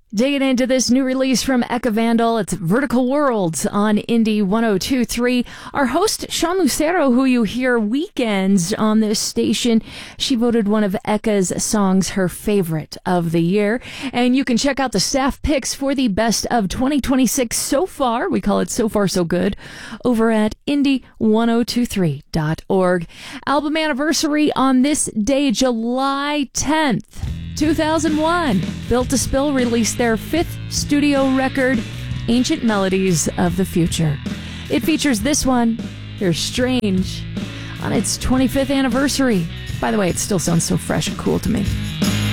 Digging into this new release from Eka Vandal, it's Vertical Worlds on Indie 102.3. Our host, Sean Lucero, who you hear weekends on this station, she voted one of Eka's songs her favorite of the year. And you can check out the staff picks for the best of 2026 so far. We call it So Far So Good over at indie1023.org. Album anniversary on this day, July 10th. 2001, Built to Spill released their fifth studio record, Ancient Melodies of the Future. It features this one, They're Strange, on its 25th anniversary. By the way, it still sounds so fresh and cool to me.